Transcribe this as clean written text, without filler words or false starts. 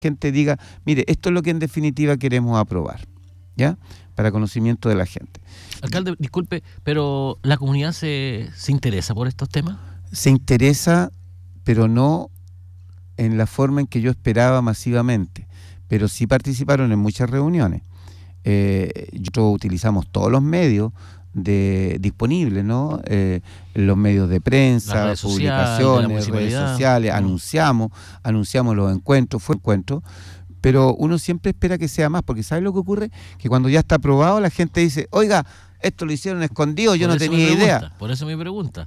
gente diga, mire, esto es lo que en definitiva queremos aprobar, ¿ya? Para conocimiento de la gente. Alcalde, disculpe, pero ¿la comunidad se interesa por estos temas? Se interesa, pero no en la forma en que yo esperaba masivamente, pero sí participaron en muchas reuniones. Nosotros utilizamos todos los medios disponibles, ¿no? Los medios de prensa, redes publicaciones, redes sociales, anunciamos los encuentros, pero uno siempre espera que sea más, porque ¿sabe lo que ocurre? Que cuando ya está aprobado la gente dice, oiga, esto lo hicieron escondido, yo no tenía idea. Por eso mi pregunta.